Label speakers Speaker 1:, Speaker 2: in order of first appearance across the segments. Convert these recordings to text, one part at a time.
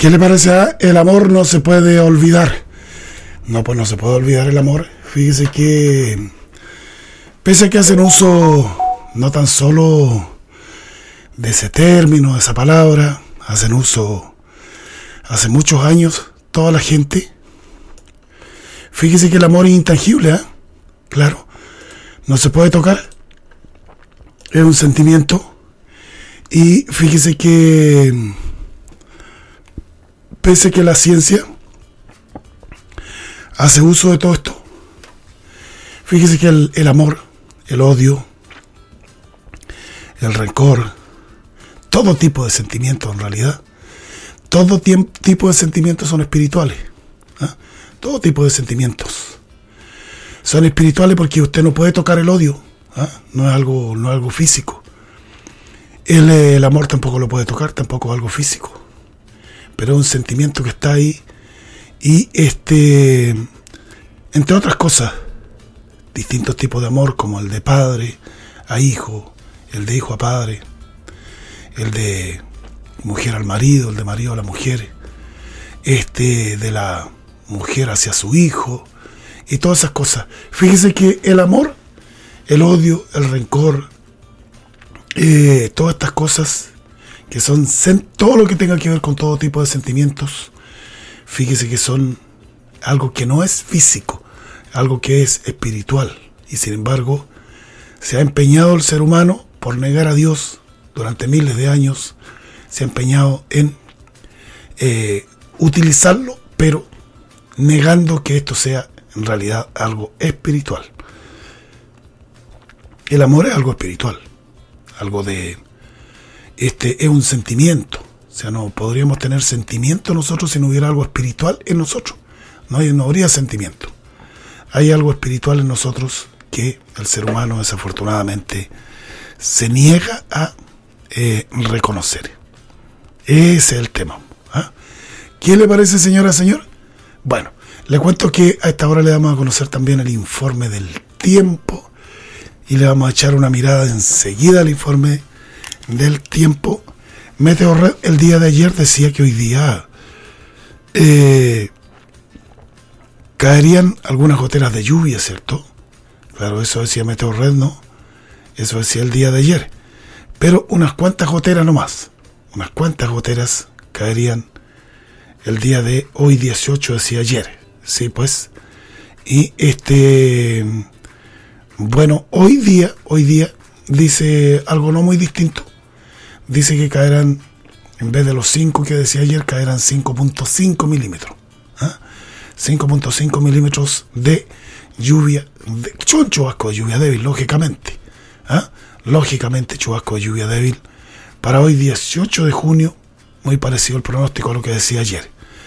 Speaker 1: ¿Qué le parece? El amor no se puede olvidar. No, pues no se puede olvidar el amor. Fíjese que, pese a que hacen uso no tan solo de ese término, de esa palabra, hacen uso hace muchos años toda la gente. Fíjese que el amor es intangible, ¿eh? Claro, no se puede tocar. Es un sentimiento. Y fíjese que, pese a que la ciencia hace uso de todo esto, fíjese que el amor, el odio, el rencor, todo tipo de sentimientos en realidad, todo tipo de sentimientos son espirituales. ¿Eh? Todo tipo de sentimientos son espirituales, porque usted no puede tocar el odio. ¿Eh? No es algo físico. El amor tampoco lo puede tocar, tampoco es algo físico. Pero es un sentimiento que está ahí. Y entre otras cosas, distintos tipos de amor, como el de padre a hijo, el de hijo a padre, el de mujer al marido, el de marido a la mujer, de la mujer hacia su hijo, y todas esas cosas. Fíjese que el amor, el odio, el rencor, todas estas cosas que son todo lo que tenga que ver con todo tipo de sentimientos, fíjese que son algo que no es físico, algo que es espiritual. Y sin embargo, se ha empeñado el ser humano por negar a Dios durante miles de años. Se ha empeñado en utilizarlo, pero negando que esto sea en realidad algo espiritual. El amor es algo espiritual, algo de... es un sentimiento. O sea, no podríamos tener sentimiento nosotros si no hubiera algo espiritual en nosotros. No habría sentimiento. Hay algo espiritual en nosotros que el ser humano desafortunadamente se niega a reconocer. Ese es el tema. ¿Ah? ¿Qué le parece, señora, señor? Bueno, le cuento que a esta hora le vamos a conocer también el informe del tiempo, y le vamos a echar una mirada enseguida al informe del tiempo. Meteorred el día de ayer decía que hoy día caerían algunas goteras de lluvia, ¿cierto? Claro, eso decía Meteorred, ¿no? Eso decía el día de ayer. Pero unas cuantas goteras nomás. Unas cuantas goteras caerían el día de hoy, 18, decía ayer. Sí, pues. Y bueno, hoy día dice algo no muy distinto. Dice que caerán, en vez de los 5 que decía ayer, caerán 5.5 milímetros. ¿Eh? 5.5 milímetros de lluvia, chubasco de lluvia débil, lógicamente. ¿Eh? Lógicamente, chubasco de lluvia débil para hoy, 18 de junio, muy parecido al pronóstico a lo que decía ayer.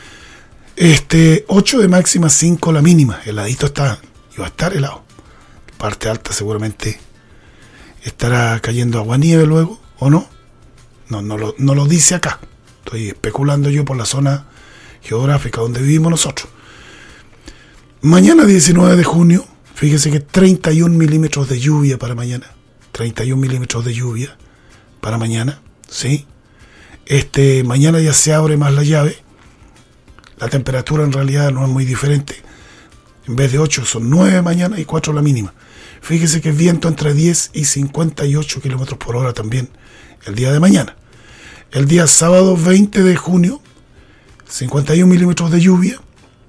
Speaker 1: 8 de máxima, 5 la mínima. Heladito está, y va a estar helado. Parte alta seguramente estará cayendo aguanieve luego, ¿o no? No lo dice acá. Estoy especulando yo por la zona geográfica donde vivimos nosotros. Mañana 19 de junio, fíjese que 31 milímetros de lluvia para mañana. 31 milímetros de lluvia para mañana, ¿sí? Mañana ya se abre más la llave. La temperatura en realidad no es muy diferente. En vez de 8 son 9 mañana y 4 la mínima. Fíjese que viento entre 10 y 58 kilómetros por hora también el día de mañana. El día sábado 20 de junio, 51 milímetros de lluvia,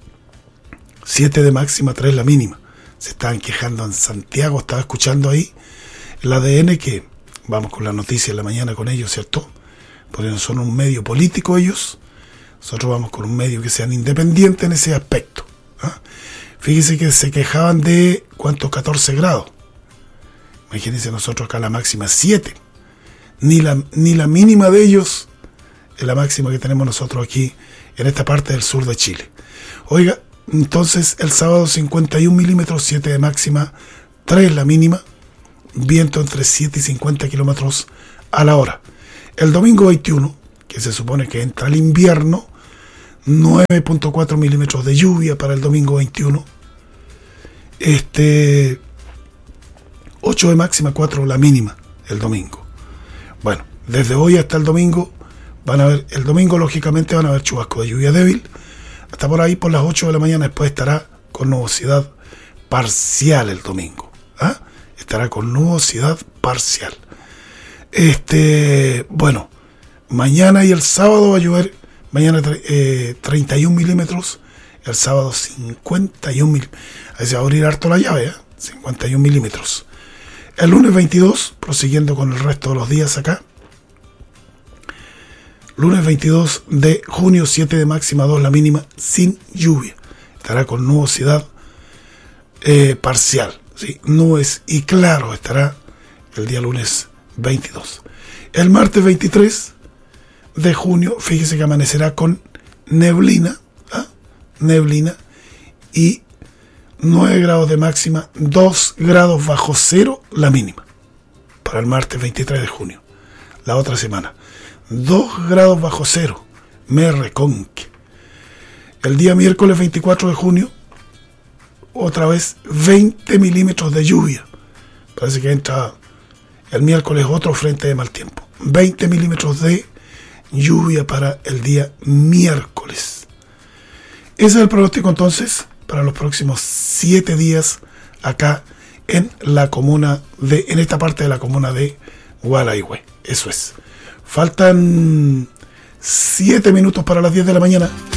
Speaker 1: 7 de máxima, 3 la mínima. Se estaban quejando en Santiago, estaba escuchando ahí el ADN, que vamos con la noticia en la mañana con ellos, ¿cierto? Porque no son un medio político ellos. Nosotros vamos con un medio que sean independientes en ese aspecto. ¿Ah? Fíjese que se quejaban de, ¿cuántos? 14 grados. Imagínense, nosotros acá la máxima es 7. Ni la mínima de ellos es la máxima que tenemos nosotros aquí en esta parte del sur de Chile. Oiga, entonces el sábado 51 milímetros, 7 de máxima, 3 la mínima, viento entre 7 y 50 kilómetros a la hora. El domingo 21, que se supone que entra el invierno, 9.4 milímetros de lluvia para el domingo 21. 8 de máxima, 4 la mínima el domingo. Bueno, desde hoy hasta el domingo van a haber, el domingo lógicamente van a haber chubascos de lluvia débil, hasta por ahí por las 8 de la mañana. Después estará con nubosidad parcial el domingo, ¿ah? Estará con nubosidad parcial. Bueno, mañana y el sábado va a llover. Mañana 31 milímetros, el sábado 51 milímetros. Ahí se va a abrir harto la llave, 51 milímetros. El lunes 22, prosiguiendo con el resto de los días acá. Lunes 22 de junio, 7 de máxima, 2 la mínima, sin lluvia. Estará con nubosidad parcial, ¿sí? Nubes y claro estará el día lunes 22. El martes 23 de junio, fíjese que amanecerá con neblina, neblina, y 9 grados de máxima, 2 grados bajo cero la mínima, para el martes 23 de junio, la otra semana. 2 grados bajo cero, me reconque. El día miércoles 24 de junio, otra vez 20 milímetros de lluvia. Parece que entra el miércoles otro frente de mal tiempo. 20 milímetros de lluvia para el día miércoles. Ese es el pronóstico entonces para los próximos 7 días acá en la comuna en esta parte de la comuna de Gualaihue. Eso es. Faltan 7 minutos para las 10 de la mañana.